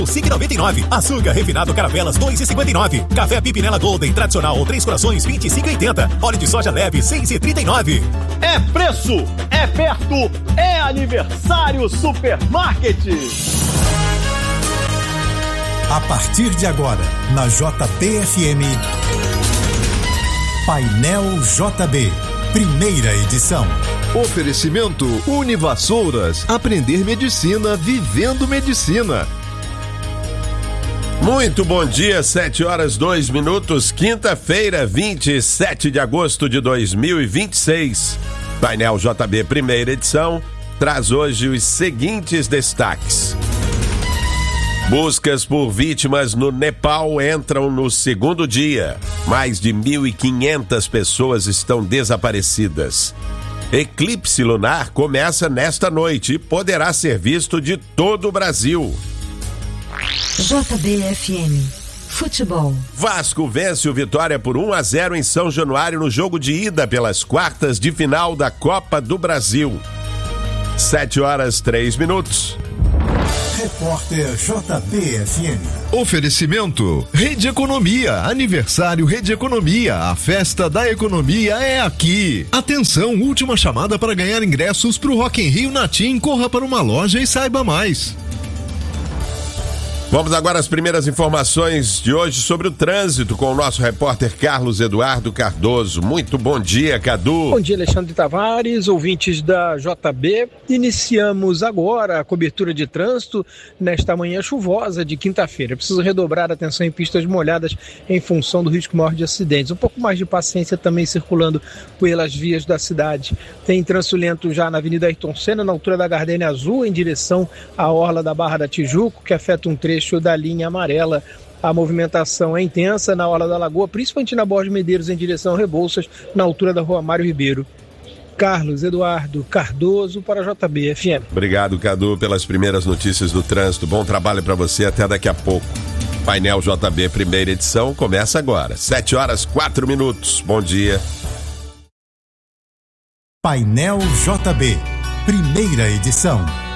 5,99. Açúcar refinado Caravelas 2,59. Café Pipinela Golden tradicional ou 3 corações 25,80. Óleo de soja leve 6,39. É preço, é perto, é aniversário Supermarket. A partir de agora, na JBFM, Painel JB, primeira edição. Oferecimento Univassouras, aprender medicina vivendo medicina. Muito bom dia, 7h02, quinta-feira, 27 de agosto de 2026. Painel JB, primeira edição, traz hoje os seguintes destaques. Buscas por vítimas no Nepal entram no segundo dia. Mais de 1.500 pessoas estão desaparecidas. Eclipse lunar começa nesta noite e poderá ser visto de todo o Brasil. JBFM Futebol. Vasco vence o Vitória por 1-0 em São Januário no jogo de ida pelas quartas de final da Copa do Brasil. 7h03. Repórter JBFM. Oferecimento Rede Economia, aniversário Rede Economia, a festa da economia é aqui. Atenção, última chamada para ganhar ingressos pro Rock in Rio na TIM. Corra para uma loja e saiba mais. Vamos agora às primeiras informações de hoje sobre o trânsito com o nosso repórter Carlos Eduardo Cardoso. Muito bom dia, Cadu. Bom dia, Alexandre Tavares, ouvintes da JB. Iniciamos agora a cobertura de trânsito nesta manhã chuvosa de quinta-feira. Preciso redobrar a atenção em pistas molhadas em função do risco maior de acidentes. Um pouco mais de paciência também circulando pelas vias da cidade. Tem trânsito lento já na Avenida Ayrton Senna, na altura da Gardênia Azul, em direção à Orla da Barra da Tijuco, que afeta um trecho da linha amarela. A movimentação é intensa na Orla da Lagoa, principalmente na Borges Medeiros, em direção a Rebouças, na altura da Rua Mário Ribeiro. Carlos Eduardo Cardoso para a JBFM. Obrigado, Cadu, pelas primeiras notícias do trânsito. Bom trabalho para você, até daqui a pouco. Painel JB, primeira edição, começa agora. 7h04. Bom dia. Painel JB, primeira edição.